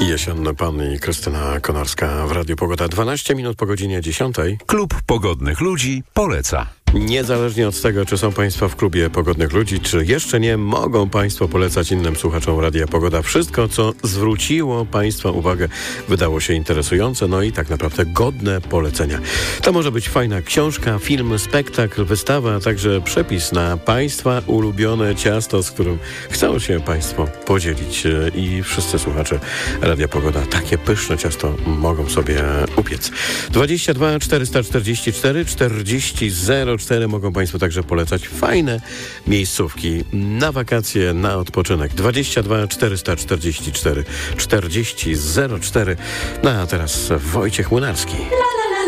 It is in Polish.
Jesienny Pan i Krystyna Konarska w Radiu Pogoda. 12 minut po godzinie 10. Klub Pogodnych Ludzi poleca. Niezależnie od tego, czy są Państwo w klubie Pogodnych Ludzi, czy jeszcze nie, mogą Państwo polecać innym słuchaczom Radia Pogoda wszystko, co zwróciło Państwa uwagę, wydało się interesujące, no i tak naprawdę godne polecenia. To może być fajna książka, film, spektakl, wystawa, a także przepis na Państwa ulubione ciasto, z którym chcą się Państwo podzielić i wszyscy słuchacze Radia Pogoda takie pyszne ciasto mogą sobie upiec. 22 444 40 04 mogą Państwo także polecać fajne miejscówki na wakacje, na odpoczynek. 22 444 40 04. No a teraz Wojciech Młynarski.